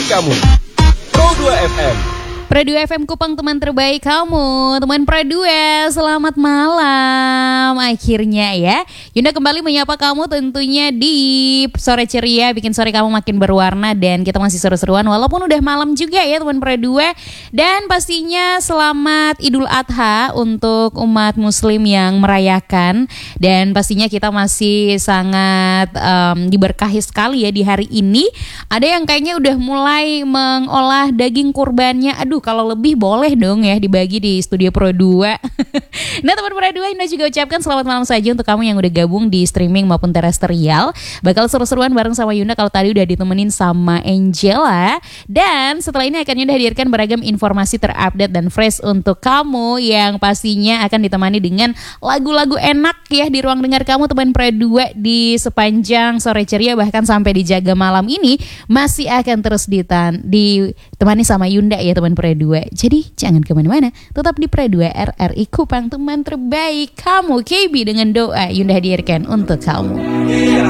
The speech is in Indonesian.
kamu. Pro 2 FM. Pro 2 FM Kupang, teman terbaik kamu. Teman Pro 2, selamat malam. Akhirnya ya, Yunda kembali menyapa kamu tentunya di sore ceria, bikin sore kamu makin berwarna. Dan kita masih seru-seruan walaupun udah malam juga ya teman Pro 2. Dan pastinya selamat Idul Adha untuk umat muslim yang merayakan. Dan pastinya kita masih sangat diberkahi sekali ya di hari ini. Ada yang kayaknya udah mulai mengolah daging kurbannya. Aduh, kalau lebih boleh dong ya dibagi di studio Pro 2. Nah teman Pro 2, Yunda juga ucapkan selamat malam saja untuk kamu yang udah gabung di streaming maupun terestrial. Bakal seru-seruan bareng sama Yunda kalau tadi udah ditemenin sama Angela. Dan setelah ini akan Yunda hadirkan beragam informasi terupdate dan fresh untuk kamu yang pastinya akan ditemani dengan lagu-lagu enak ya di ruang dengar kamu teman Pro 2 di sepanjang sore ceria, bahkan sampai di jaga malam ini masih akan terus ditemani sama Yunda ya teman Pro 2. Jadi jangan kemana-mana, tetap di Pro 2 RRI Kupang, teman terbaik kamu. KB dengan doa Yunda hadirkan untuk kamu.